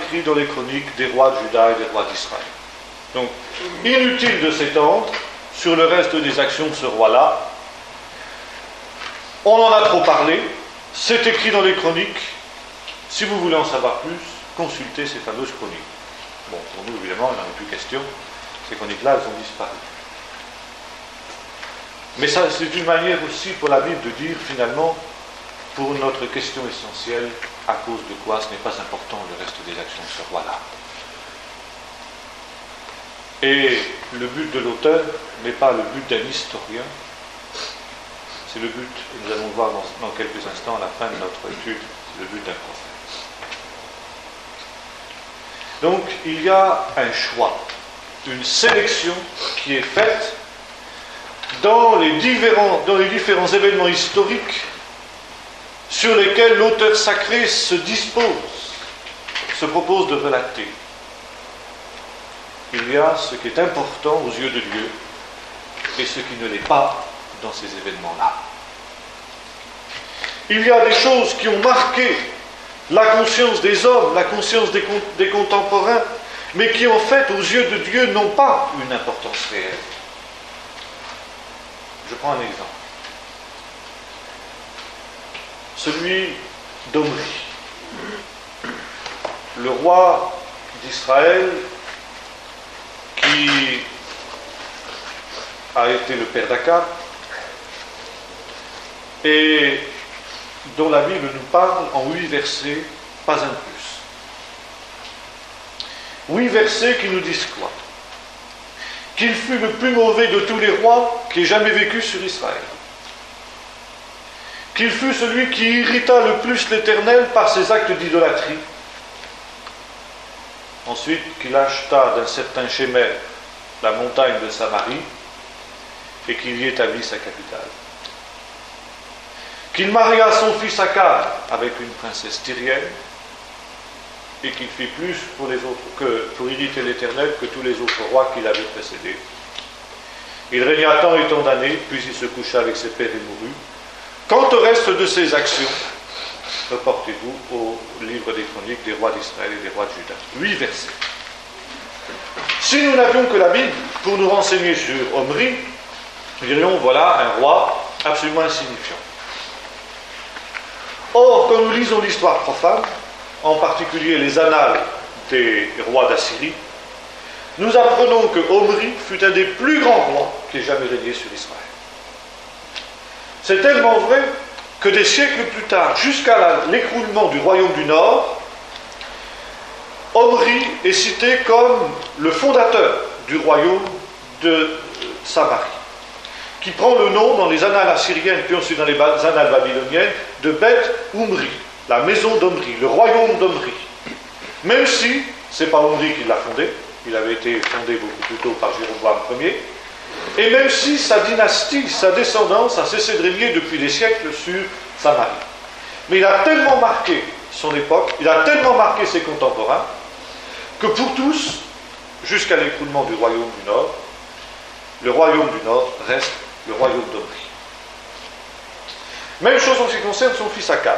écrit dans les chroniques des rois de Juda et des rois d'Israël. Donc, inutile de s'étendre sur le reste des actions de ce roi-là. On en a trop parlé, c'est écrit dans les chroniques. Si vous voulez en savoir plus, consultez ces fameuses chroniques. Bon, pour nous, évidemment, il n'en est plus question. Ces chroniques-là, elles ont disparu. Mais ça, c'est une manière aussi pour la Bible de dire, finalement, pour notre question essentielle, à cause de quoi ce n'est pas important le reste des actions de ce roi-là. Et le but de l'auteur n'est pas le but d'un historien, c'est le but, et nous allons le voir dans quelques instants à la fin de notre étude, c'est le but d'un prophète. Donc il y a un choix, une sélection qui est faite dans les différents événements historiques sur lesquels l'auteur sacré se propose de relater. Il y a ce qui est important aux yeux de Dieu et ce qui ne l'est pas dans ces événements-là. Il y a des choses qui ont marqué la conscience des hommes, la conscience des contemporains, mais qui en fait, aux yeux de Dieu, n'ont pas une importance réelle. Je prends un exemple. Celui d'Omri, le roi d'Israël qui a été le père d'Akab et dont la Bible nous parle en 8 versets, pas un plus. 8 versets qui nous disent quoi? Qu'il fut le plus mauvais de tous les rois qui aient jamais vécu sur Israël. Qu'il fut celui qui irrita le plus l'Éternel par ses actes d'idolâtrie. Ensuite, qu'il acheta d'un certain Shemer la montagne de Samarie et qu'il y établit sa capitale. Qu'il maria son fils Akab avec une princesse tyrienne et qu'il fit plus pour les autres que pour irriter l'Éternel que tous les autres rois qui l'avaient précédé. Il régna tant et tant d'années, puis il se coucha avec ses pères et mourut. Quant au reste de ses actions, reportez-vous au livre des chroniques des rois d'Israël et des rois de Juda. 8 versets. Si nous n'avions que la Bible pour nous renseigner sur Omri, nous dirions voilà un roi absolument insignifiant. Or, quand nous lisons l'histoire profane, en particulier les annales des rois d'Assyrie, nous apprenons que Omri fut un des plus grands rois qui ait jamais régné sur Israël. C'est tellement vrai que des siècles plus tard, jusqu'à l'écroulement du royaume du Nord, Omri est cité comme le fondateur du royaume de Samarie, qui prend le nom dans les annales assyriennes, puis ensuite dans les annales babyloniennes, de Beth Omri, la maison d'Omri, le royaume d'Omri. Même si, ce n'est pas Omri qui l'a fondé, il avait été fondé beaucoup plus tôt par Jéroboam Ier, et même si sa dynastie, sa descendance a cessé de régner depuis des siècles sur Samarie. Mais il a tellement marqué son époque, il a tellement marqué ses contemporains, que pour tous, jusqu'à l'écroulement du royaume du Nord, le royaume du Nord reste le royaume d'Omri. Même chose en ce qui concerne son fils Akab.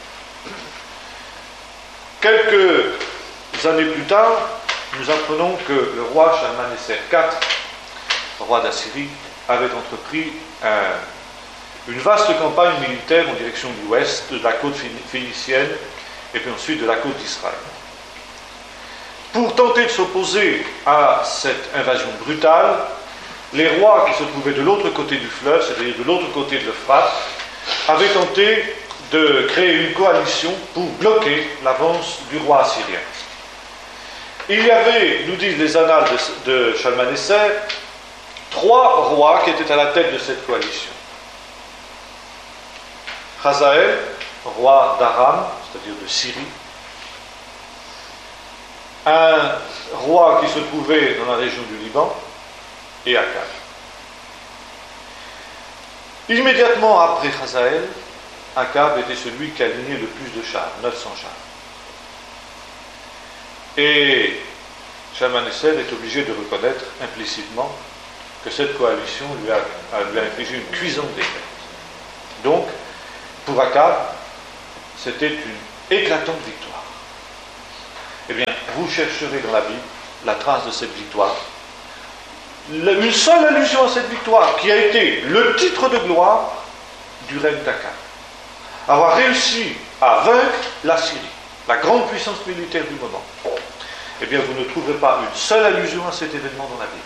Quelques années plus tard, nous apprenons que le roi Shalmaneser IV, roi d'Assyrie, avait entrepris une vaste campagne militaire en direction de l'ouest, de la côte phénicienne, et puis ensuite de la côte d'Israël. Pour tenter de s'opposer à cette invasion brutale, les rois qui se trouvaient de l'autre côté du fleuve, c'est-à-dire de l'autre côté de l'Euphrate, avaient tenté de créer une coalition pour bloquer l'avance du roi assyrien. Il y avait, nous disent les annales de Shalmaneser, 3 rois qui étaient à la tête de cette coalition. Hazaël, roi d'Aram, c'est-à-dire de Syrie, un roi qui se trouvait dans la région du Liban, et Akab. Immédiatement après Hazaël, Akab était celui qui alignait le plus de chars, 900 chars. Et Shalmaneser est obligé de reconnaître implicitement que cette coalition lui a infligé une cuisante défaite. Donc, pour Akab, c'était une éclatante victoire. eh bien, vous chercherez dans la Bible la trace de cette victoire. Une seule allusion à cette victoire qui a été le titre de gloire du règne d'Akab. Avoir réussi à vaincre la Syrie, la grande puissance militaire du moment. Eh bien, vous ne trouverez pas une seule allusion à cet événement dans la Bible.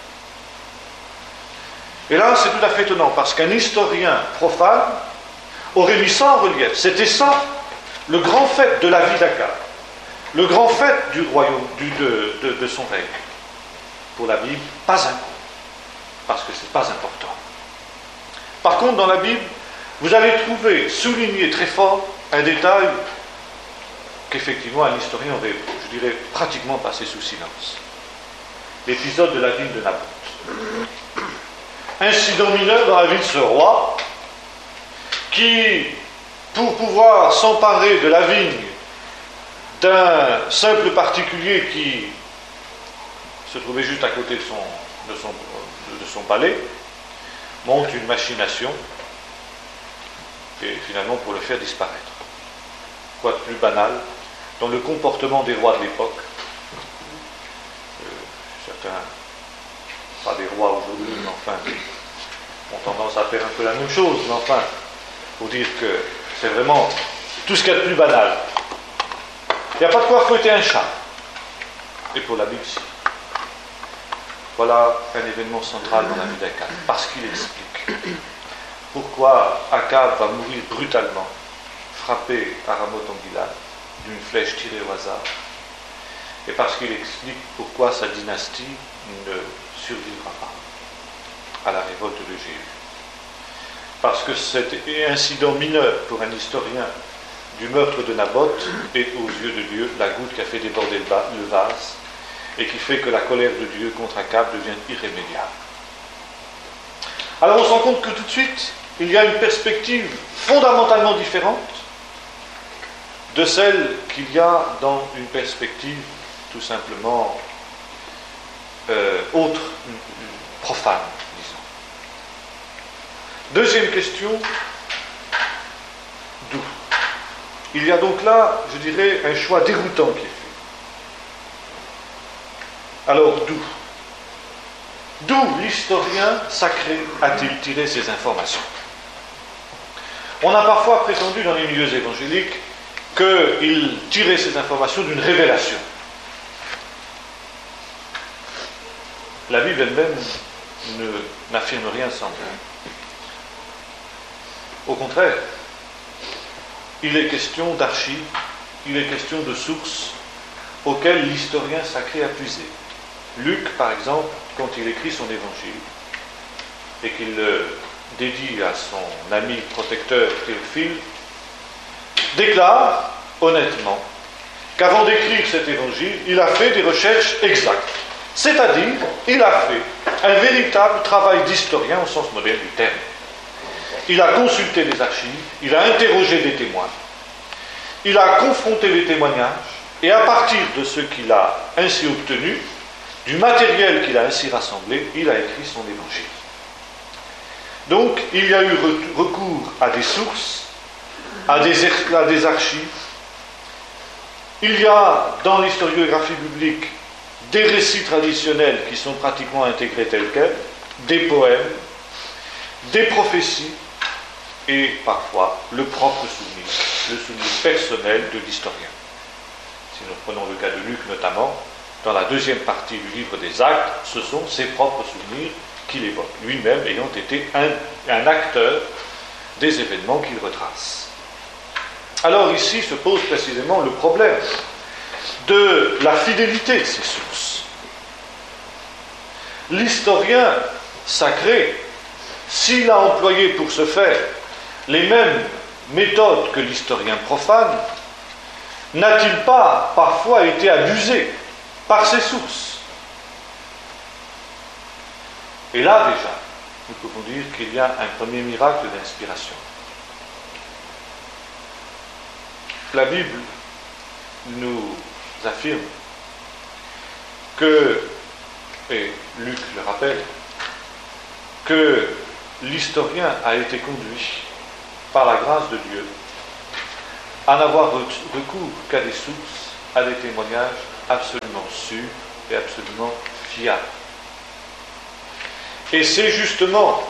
Et là, c'est tout à fait étonnant, parce qu'un historien profane aurait mis ça en relief. C'était ça, le grand fait de la vie d'Akab, le grand fait du royaume, de son règne. Pour la Bible, pas un coup, parce que ce n'est pas important. Par contre, dans la Bible, vous allez trouver souligné très fort un détail qu'effectivement un historien aurait, je dirais, pratiquement passé sous silence. L'épisode de la ville de Naboth. Incident mineur dans la vie de ce roi qui, pour pouvoir s'emparer de la vigne d'un simple particulier qui se trouvait juste à côté de son palais, monte une machination et finalement pour le faire disparaître. Quoi de plus banal dans le comportement des rois de l'époque. Certains, pas des rois aujourd'hui, mais enfin, ont tendance à faire un peu la même chose, mais enfin, pour dire que c'est vraiment tout ce qu'il y a de plus banal. Il n'y a pas de quoi fouetter un chat. Et pour la Bible, si. Voilà un événement central dans la vie d'Akab, parce qu'il explique pourquoi Akab va mourir brutalement, frappé à Ramoth en Gilad, d'une flèche tirée au hasard, et parce qu'il explique pourquoi sa dynastie ne survivra pas à la révolte de Jéhu. Parce que cet incident mineur pour un historien du meurtre de Naboth est aux yeux de Dieu la goutte qui a fait déborder le vase et qui fait que la colère de Dieu contre Akab devient irrémédiable. Alors on se rend compte que tout de suite, il y a une perspective fondamentalement différente de celle qu'il y a dans une perspective tout simplement autre, profane, disons. Deuxième question, d'où? Il y a donc là, je dirais, un choix déroutant qui est fait. Alors d'où? D'où l'historien sacré a-t-il tiré ces informations? On a parfois prétendu dans les milieux évangéliques qu'il tirait ces informations d'une révélation. La Bible elle-même n'affirme rien de semblable. Au contraire, il est question d'archives, il est question de sources auxquelles l'historien sacré a puisé. Luc, par exemple, quand il écrit son évangile et qu'il le dédie à son ami protecteur Théophile, déclare honnêtement qu'avant d'écrire cet évangile, il a fait des recherches exactes. C'est-à-dire, il a fait un véritable travail d'historien au sens moderne du terme. Il a consulté les archives, il a interrogé des témoins, il a confronté les témoignages, et à partir de ce qu'il a ainsi obtenu, du matériel qu'il a ainsi rassemblé, il a écrit son évangile. Donc, il y a eu recours à des sources, à des archives. Il y a dans l'historiographie biblique des récits traditionnels qui sont pratiquement intégrés tels quels, des poèmes, des prophéties et parfois le propre souvenir, le souvenir personnel de l'historien. Si nous prenons le cas de Luc notamment, dans la deuxième partie du livre des Actes, ce sont ses propres souvenirs qu'il évoque, lui-même ayant été un acteur des événements qu'il retrace. Alors ici se pose précisément le problème de la fidélité de ces sources. L'historien sacré, s'il a employé pour ce faire les mêmes méthodes que l'historien profane, n'a-t-il pas parfois été abusé par ses sources? Et là déjà, nous pouvons dire qu'il y a un premier miracle d'inspiration. La Bible nous affirme que, et Luc le rappelle, que l'historien a été conduit par la grâce de Dieu à n'avoir recours qu'à des sources, à des témoignages absolument sûr et absolument fiable. Et c'est justement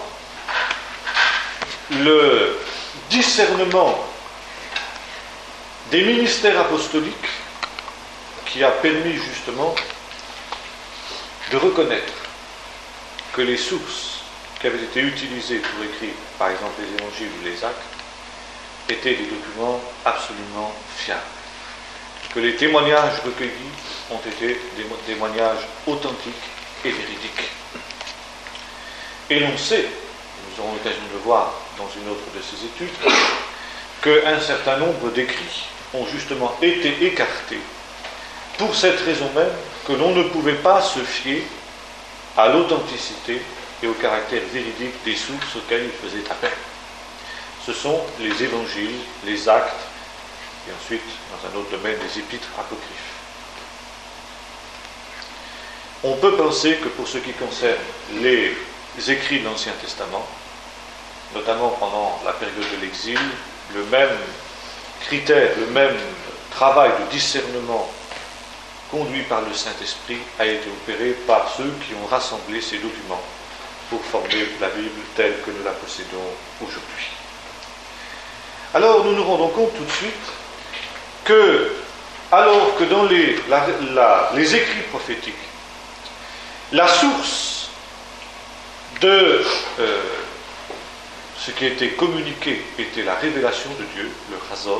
le discernement des ministères apostoliques qui a permis justement de reconnaître que les sources qui avaient été utilisées pour écrire, par exemple, les évangiles ou les actes, étaient des documents absolument fiables. Que les témoignages recueillis ont été des témoignages authentiques et véridiques. Et l'on sait, nous aurons l'occasion de le voir dans une autre de ces études, qu'un certain nombre d'écrits ont justement été écartés pour cette raison même que l'on ne pouvait pas se fier à l'authenticité et au caractère véridique des sources auxquelles il faisait appel. Ce sont les évangiles, les actes, et ensuite, dans un autre domaine, les épîtres apocryphes. On peut penser que pour ce qui concerne les écrits de l'Ancien Testament, notamment pendant la période de l'exil, le même critère, le même travail de discernement conduit par le Saint-Esprit a été opéré par ceux qui ont rassemblé ces documents pour former la Bible telle que nous la possédons aujourd'hui. Alors nous nous rendons compte tout de suite que, alors que dans les écrits prophétiques, la source de ce qui était communiqué était la révélation de Dieu, le chazon.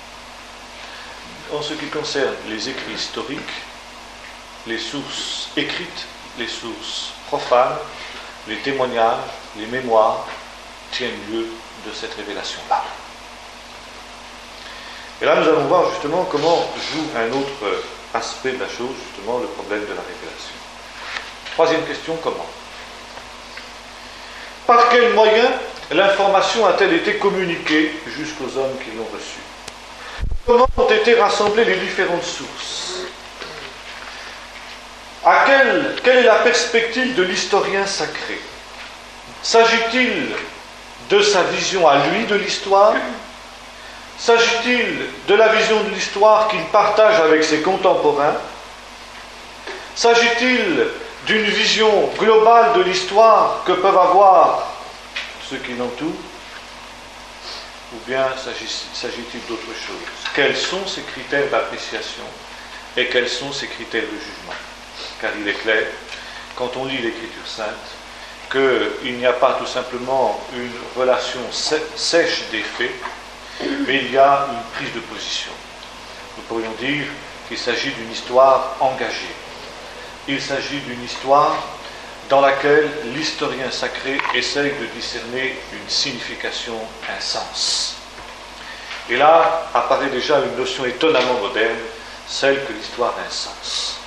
En ce qui concerne les écrits historiques, les sources écrites, les sources profanes, les témoignages, les mémoires tiennent lieu de cette révélation-là. Et là, nous allons voir justement comment joue un autre aspect de la chose, justement le problème de la révélation. Troisième question, comment ? Par quels moyens l'information a-t-elle été communiquée jusqu'aux hommes qui l'ont reçue ? Comment ont été rassemblées les différentes sources ? Quelle est la perspective de l'historien sacré ? S'agit-il de sa vision à lui de l'histoire ? S'agit-il de la vision de l'histoire qu'il partage avec ses contemporains ? S'agit-il d'une vision globale de l'histoire que peuvent avoir ceux qui l'entourent ? Ou bien s'agit-il d'autre chose ? Quels sont ces critères d'appréciation et quels sont ces critères de jugement ? Car il est clair, quand on lit l'Écriture sainte, qu'il n'y a pas tout simplement une relation sèche des faits, mais il y a une prise de position. Nous pourrions dire qu'il s'agit d'une histoire engagée. Il s'agit d'une histoire dans laquelle l'historien sacré essaye de discerner une signification, un sens. Et là apparaît déjà une notion étonnamment moderne, celle que l'histoire a un sens.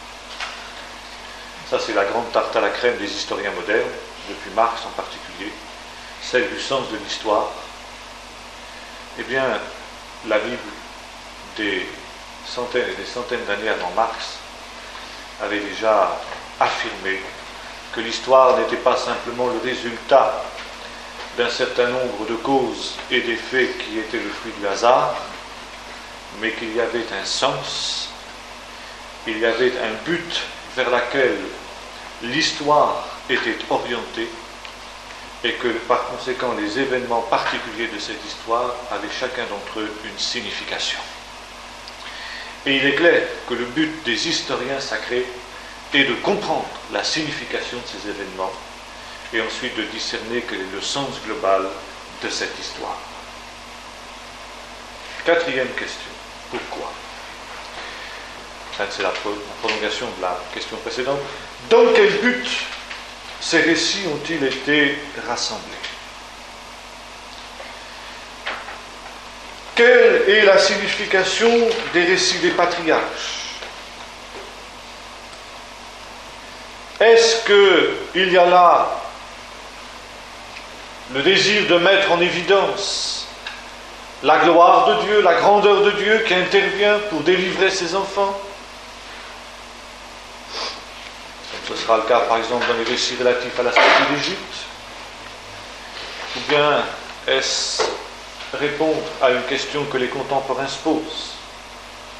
Ça, c'est la grande tarte à la crème des historiens modernes, depuis Marx en particulier, celle du sens de l'histoire. Eh bien, la Bible, des centaines et des centaines d'années avant Marx, avait déjà affirmé que l'histoire n'était pas simplement le résultat d'un certain nombre de causes et d'effets qui étaient le fruit du hasard, mais qu'il y avait un sens, il y avait un but vers lequel l'histoire était orientée, et que par conséquent les événements particuliers de cette histoire avaient chacun d'entre eux une signification. Et il est clair que le but des historiens sacrés est de comprendre la signification de ces événements et ensuite de discerner quel est le sens global de cette histoire. Quatrième question, pourquoi ? C'est la prolongation de la question précédente. Dans quel but ces récits ont-ils été rassemblés ? Quelle est la signification des récits des patriarches ? Est-ce qu'il y a là le désir de mettre en évidence la gloire de Dieu, la grandeur de Dieu qui intervient pour délivrer ses enfants ? Comme ce sera le cas par exemple dans les récits relatifs à la sortie d'Égypte. Ou bien est-ce répondre à une question que les contemporains se posent ?